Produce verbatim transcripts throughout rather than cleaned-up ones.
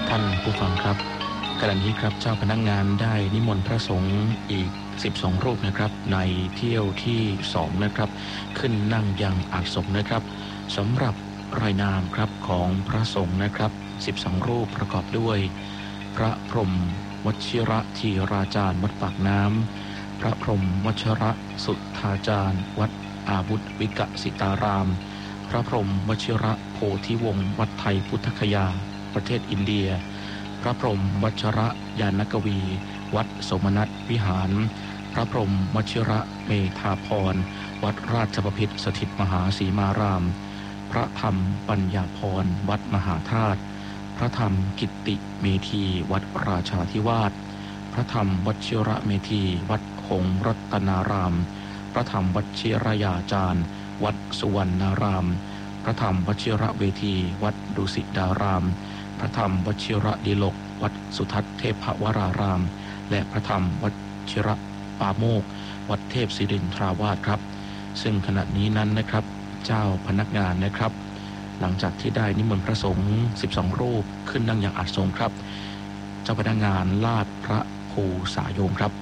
ท่านผู้ฟังครับขณะนี้ครับเจ้าพนักงานได้นิมนต์พระสงฆ์อีกสิบสองรูปนะครับในเที่ยวที่สองนะครับขึ้นนั่งยังอาสมนะครับสำหรับรายนามครับของพระสงฆ์นะครับสิบสองรูปประกอบด้วยพระพรหมวชิระธีราจารย์วัดปากน้ำพระพรหมวชระสุทธาจารย์วัดอาวุธวิกสิตารามพระพรหมวชิระโพธิวงศ์วัดไทยพุทธคยาประเทศอินเดียพระพรหมวชระยานกวีวัดสมนัตวิหารพระพรหมวชิระเมธาพรวัดราชบพิตรสถิตมหาสีมารามพระธรรมปัญญาพรวัดมหาธาตุพระธรรมกิตติเมธีวัดราชาธิวาสพระธรรมวชิระเมธีวัดหงส์รัตนารามพระธรรมวชิรยาจารย์วัดสุวรรณารามพระธรรมวชิระเวทีวัดดุสิตดารามพระธรรมวชิระดิลกวัดสุทัศน์เทพวรารามและพระธรรมวชิระปาโมกวัดเทพศิรินทราวาสครับซึ่งขณะนี้นั้นนะครับเจ้าพนักงานนะครับหลังจากที่ได้นิมนต์พระสงฆ์สิบสองรูปขึ้นนั่งอย่างอาสมครับเจ้าพนักงานลาดพระภูสายโยมครับ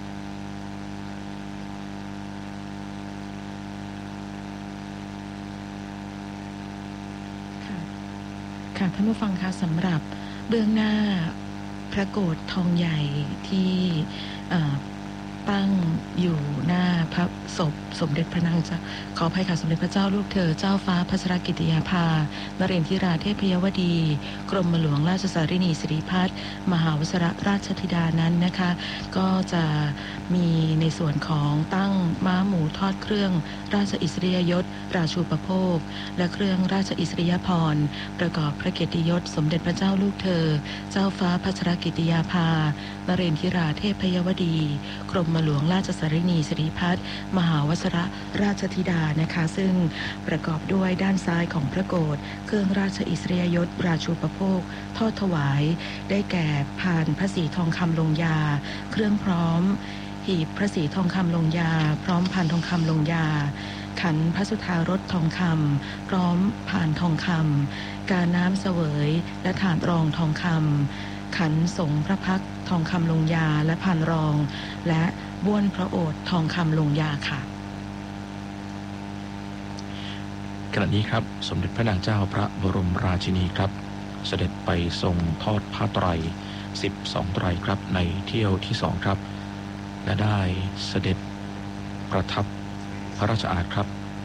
ค่ะท่านผู้ฟังคะสำหรับเบื้องหน้าพระโกฐทองใหญ่ที่ตั้งอยู่หน้าพระศพสมเด็จพระนางเจ้าขออภัยค่ะสมเด็จพระเจ้าลูกเธอเจ้าฟ้าพัชรกิติยาภานเรนทิราเทพยวดีกรมหลวงราชสารินีสิริพัฒน์มหาวสรราชธิดานั้นนะคะก็จะมีในส่วนของตั้งม้าหมูทอดเครื่องราชอิสริยยศราชูปโภคและเครื่องราชอิสริยพรประกอบพระเกียรติยศสมเด็จพระเจ้าลูกเธอเจ้าฟ้าพัชรกิติยาภานเรนทิราเทพยวดีกรมหลวงราชสารินีสิริพัฒน์มหาวสรราชธิดานะคะซึ่งประกอบด้วยด้านซ้ายของพระโกฐเครื่องราชอิสริยยศราชูปโภคทอดถวายได้แก่พานพระศรีทองคำลงยาเครื่องพร้อมหีบพระศรีทองคำลงยาพร้อมพานทองคำลงยาขันพระสุธารสทองคำพร้อมพานทองคำกาน้ำเสวยและถาดรองทองคำขันสงพระพักทองคำลงยาและพานรองและบ้วนพระโอษฐ์ทองคำลงยาค่ะขณะนี้ครับสมเด็จพระนางเจ้าพระบรมราชินีครับเสด็จไปทรงทอดผ้าไตรสิบสองไตรครับในเที่ยวที่สองครับและได้เสด็จประทับพระราชอาณาครับ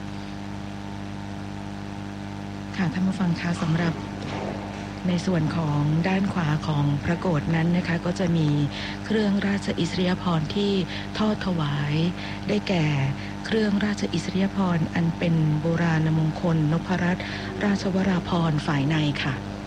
ค่ะท่านผู้ฟังคะสำหรับในส่วนของด้านขวาของพระโกฐนั้นนะคะก็จะมีเครื่องราชอิสริยาภรณ์ที่ทอดถวายได้แก่เครื่องราชอิสริยาภรณ์อันเป็นโบราณมงคลนพรัตน์ราชวราภรณ์ฝ่ายในค่ะ